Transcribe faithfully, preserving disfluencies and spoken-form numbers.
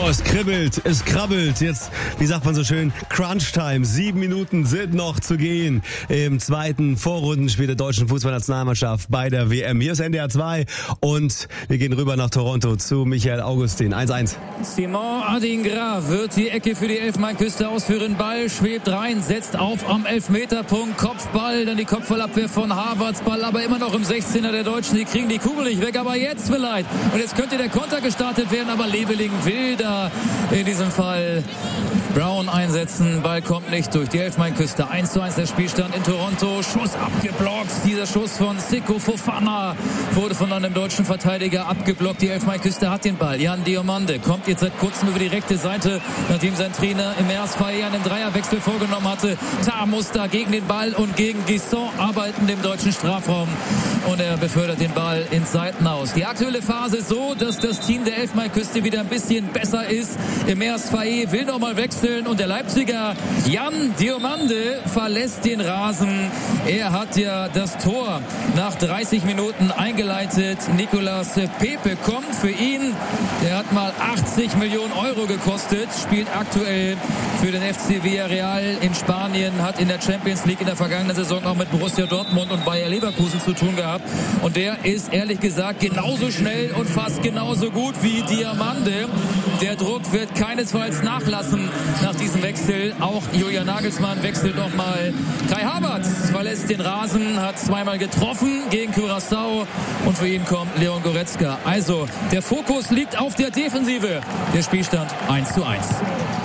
Oh, es kribbelt, es krabbelt. Jetzt, wie sagt man so schön, Crunch-Time. Sieben Minuten sind noch zu gehen im zweiten Vorrundenspiel der deutschen Fußballnationalmannschaft bei der W M. Hier ist N D R zwei und wir gehen rüber nach Toronto zu Michael Augustin. eins eins. Simon Adingra wird die Ecke für die Elfmeinküste ausführen. Ball schwebt rein, setzt auf am Elfmeterpunkt. Kopfball, dann die Kopfballabwehr von Havertz. Ball aber immer noch im sechzehner der Deutschen. Die kriegen die Kugel nicht weg, aber jetzt vielleicht. Und jetzt könnte der Konter gestartet werden, aber Leveling will da in diesem Fall Brown einsetzen. Ball kommt nicht durch die Elfmeinküste. eins zu eins der Spielstand in Toronto. Schuss abgeblockt. Dieser Schuss von Seko Fofana wurde von einem deutschen Verteidiger abgeblockt. Die Elfmeinküste hat den Ball. Jan Diomande kommt jetzt seit kurzem über die rechte Seite, nachdem sein Trainer im Ersfaye einen Dreierwechsel vorgenommen hatte. Tar muss da gegen den Ball und gegen Guisson arbeiten im deutschen Strafraum. Und er befördert den Ball ins Seitenhaus. Die aktuelle Phase ist so, dass das Team der Elfmeinküste wieder ein bisschen besser ist. Im Ersfaye will nochmal wechseln und der Leipziger Jan Diomande verlässt den Rasen. Er hat ja das Tor nach dreißig Minuten eingeleitet. Nicolas Pepe kommt für ihn. Der hat mal achtzig Millionen Euro gekostet, spielt aktuell für den F C Villarreal in Spanien, hat in der Champions League in der vergangenen Saison auch mit Borussia Dortmund und Bayer Leverkusen zu tun gehabt. Und der ist ehrlich gesagt genauso schnell und fast genauso gut wie Diomande. Der Druck wird keinesfalls nachlassen nach diesem Wechsel. Auch Julian Nagelsmann wechselt nochmal. Kai Havertz verlässt den Rasen, hat zweimal getroffen gegen Curaçao und für ihn kommt Leon Goretzka. Also der Fokus liegt auf der Defensive. Der Spielstand eins zu eins.